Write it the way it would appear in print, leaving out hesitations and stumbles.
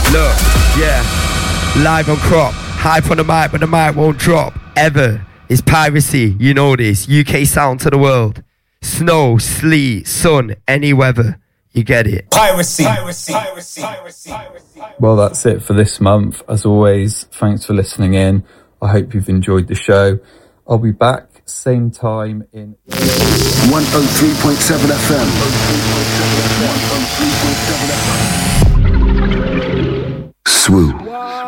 Look, yeah, live on crop, hype on the mic, but the mic won't drop ever. It's piracy, you know this. UK sound to the world. Snow, sleet, sun, any weather. You get it. Piracy. Well, that's it for this month. As always, thanks for listening in. I hope you've enjoyed the show. I'll be back same time in 103.7 FM. Swoop.